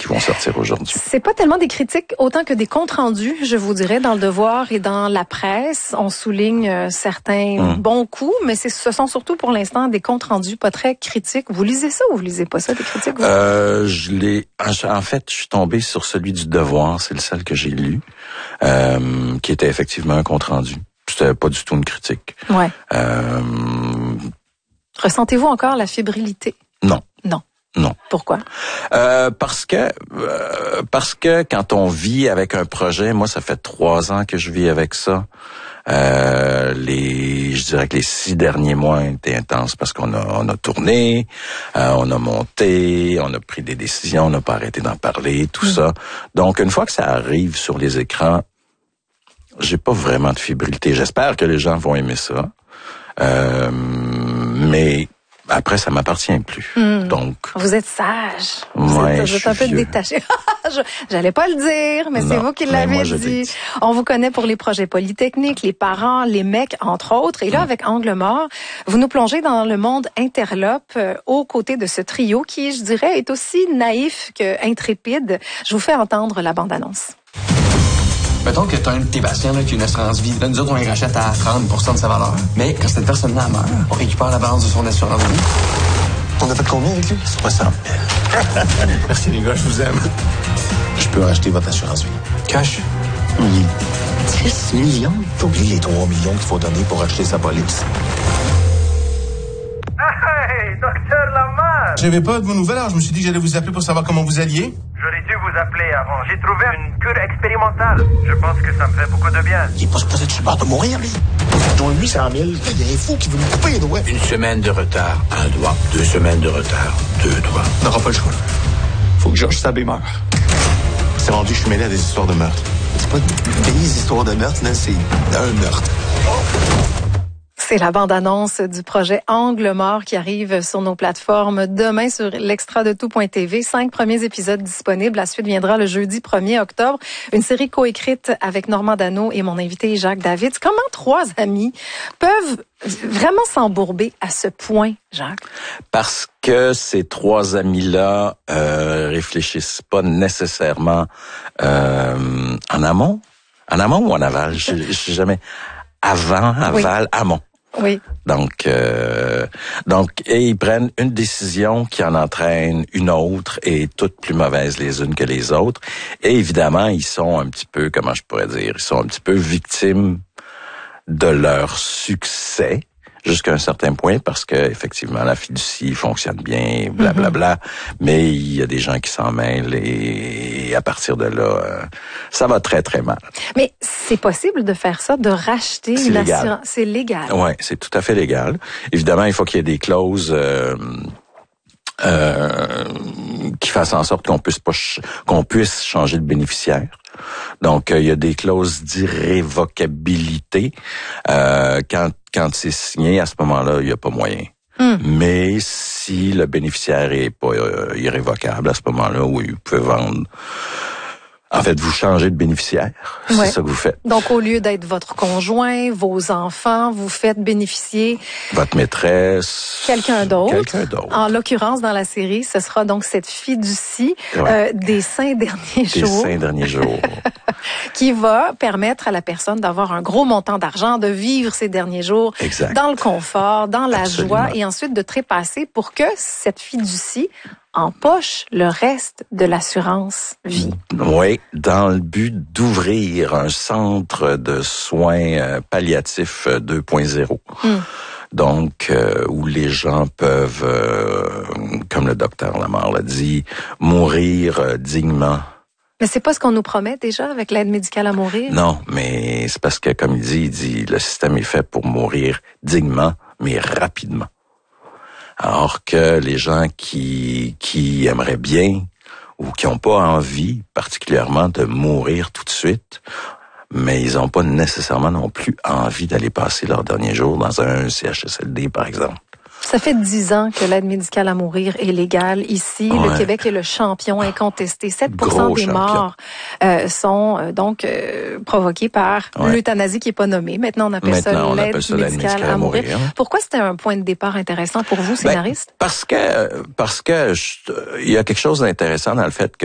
qui vont sortir aujourd'hui. C'est pas tellement des critiques autant que des comptes rendus, je vous dirais, dans le Devoir et dans la presse. On souligne certains bons coups, mais ce sont surtout pour l'instant des comptes rendus pas très critiques. Vous lisez ça ou vous lisez pas ça, des critiques? En fait, je suis tombé sur celui du Devoir, c'est le seul que j'ai lu, qui était effectivement un compte rendu. C'était pas du tout une critique. Ouais. Ressentez-vous encore la fébrilité? Non. Non. Non. Pourquoi? Parce que quand on vit avec un projet, moi ça fait 3 ans que je vis avec ça. Je dirais que les 6 derniers mois étaient intenses parce qu'on a tourné, on a monté, on a pris des décisions, on n'a pas arrêté d'en parler, tout ça. Donc une fois que ça arrive sur les écrans, j'ai pas vraiment de fébrilité. J'espère que les gens vont aimer ça, mais après, ça m'appartient plus. Donc, vous êtes sage. Vous êtes un peu détaché. J'allais pas le dire, mais c'est vous qui l'avez dit. On vous connaît pour les projets polytechniques, les parents, les mecs, entre autres. Et là, avec Angle mort, vous nous plongez dans le monde interlope aux côtés de ce trio qui, je dirais, est aussi naïf qu'intrépide. Je vous fais entendre la bande-annonce. Mettons que t'as un de tes patients là, qui a une assurance vie. Là, nous autres, on les rachète à 30% de sa valeur. Mais quand cette personne-là meurt, on récupère la balance de son assurance vie. On a fait combien avec lui? 60 000. Merci les gars, je vous aime. Je peux racheter votre assurance vie. Cash? Oui. 10 millions? T'oublies les 3 millions qu'il faut donner pour acheter sa police. Hey, docteur Lamar! J'avais pas de vos nouvelles, alors je me suis dit que j'allais vous appeler pour savoir comment vous alliez. J'aurais dû vous appeler avant. J'ai trouvé une cure expérimentale. Je pense que ça me fait beaucoup de bien. Il est pas supposé être super de mourir, lui. Ils ont 800 000. Il y a un fou qui veut nous couper les doigts. 1 semaine de retard, 1 doigt. 2 semaines de retard, 2 doigts. On n'aura pas le choix. Faut que Georges Sabé meure. C'est rendu que je suis mêlé à des histoires de meurtre. C'est pas des histoires de meurtre, là, c'est un meurtre. C'est la bande-annonce du projet Angle mort qui arrive sur nos plateformes demain sur l'extradetout.tv. 5 premiers épisodes disponibles. La suite viendra le jeudi 1er octobre. Une série coécrite avec Normand Dano et mon invité Jacques David. Comment 3 amis peuvent vraiment s'embourber à ce point, Jacques? Parce que ces 3 amis-là réfléchissent pas nécessairement en amont. En amont ou en aval? Je sais jamais. Avant, aval, amont. Oui. Donc, et ils prennent une décision qui en entraîne une autre et toutes plus mauvaises les unes que les autres. Et évidemment, ils sont un petit peu, comment je pourrais dire, ils sont un petit peu victimes de leur succès jusqu'à un certain point parce que effectivement la fiducie fonctionne bien, blablabla. Mais il y a des gens qui s'en mêlent et à partir de là, ça va très très mal. Mais c'est possible de faire ça, de racheter une assurance. C'est légal. Oui, c'est tout à fait légal. Évidemment, il faut qu'il y ait des clauses qui fassent en sorte qu'on puisse changer de bénéficiaire. Donc, il y a des clauses d'irrévocabilité. Quand c'est signé, à ce moment-là, il n'y a pas moyen. Mais si le bénéficiaire est pas irrévocable, à ce moment-là, oui, vous pouvez vendre. En fait, vous changez de bénéficiaire. C'est ça que vous faites. Donc, au lieu d'être votre conjoint, vos enfants, vous faites bénéficier votre maîtresse. Quelqu'un d'autre. En l'occurrence, dans la série, ce sera donc cette fiducie des 5 derniers jours. Des 5 derniers jours. Qui va permettre à la personne d'avoir un gros montant d'argent, de vivre ces derniers jours dans le confort, dans la joie et ensuite de trépasser pour que cette fiducie empoche le reste de l'assurance vie. Oui, dans le but d'ouvrir un centre de soins palliatifs 2.0. Donc, où les gens peuvent, comme le docteur Lamar l'a dit, mourir dignement. Mais c'est pas ce qu'on nous promet déjà avec l'aide médicale à mourir? Non, mais c'est parce que, comme il dit, le système est fait pour mourir dignement, mais rapidement. Alors que les gens qui aimeraient bien ou qui n'ont pas envie particulièrement de mourir tout de suite, mais ils n'ont pas nécessairement non plus envie d'aller passer leurs derniers jours dans un CHSLD, par exemple. Ça fait 10 ans que l'aide médicale à mourir est légale ici. Ouais. Le Québec est le champion incontesté. 7% des morts sont donc provoquées par l'euthanasie qui est pas nommée. Maintenant, on appelle ça l'aide médicale à mourir. Pourquoi c'était un point de départ intéressant pour vous, scénariste? Parce que il y a quelque chose d'intéressant dans le fait que